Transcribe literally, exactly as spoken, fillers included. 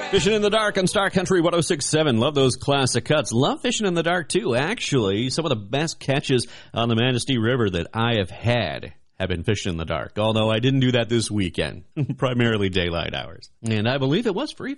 Fishing in the Dark on Star Country one oh six point seven. Love those classic cuts. Love fishing in the dark, too. Actually, some of the best catches on the Manistee River that I have had have been fishing in the dark, although I didn't do that this weekend, primarily daylight hours. And I believe it was free